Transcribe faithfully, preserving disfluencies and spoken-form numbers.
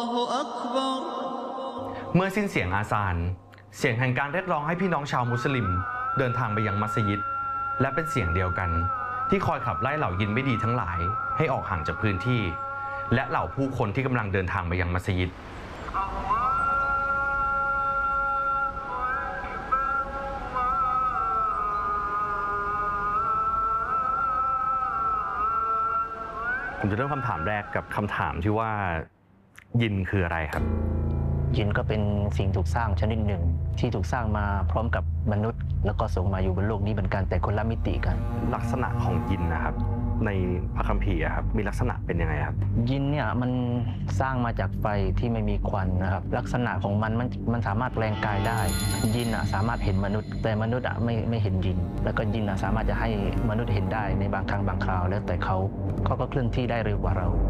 เมื่อสิ้นเสียงอาซานเสียงแห่งการเรียกร้องให้พี่น้องชาวมุสลิมเดินทางไปยังมัสยิดและเป็นเสียงเดียวกันที่คอยขับไล่เหล่ายินไม่ดีทั้งหลายให้ออกห่างจากพื้นที่และเหล่าผู้คนที่กำลังเดินทางไปยังมัสยิดผมจะเริ่มคำถามแรกกับคำถามที่ว่ายินคืออะไรครับยินก็เป็นสิ่งถูกสร้างชนิดหนึ่งที่ถูกสร้างมาพร้อมกับมนุษย์แล้วก็ส่งมาอยู่บนโลกนี้เหมือนกันแต่คนละมิติกันลักษณะของยินนะครับในพระคัมภีร์ครับมีลักษณะเป็นยังไงครับยินเนี่ยมันสร้างมาจากไฟที่ไม่มีควันนะครับลักษณะของมันมันมันสามารถแปลงกายได้ยินอ่ะสามารถเห็นมนุษย์แต่มนุษย์อ่ะไม่ไม่เห็นยินแล้วก็ยินอ่ะสามารถจะให้มนุษย์เห็นได้ในบางครั้งบางคราวแล้วแต่เขาเขาก็เคลื่อนที่ได้เร็วกว่าเรา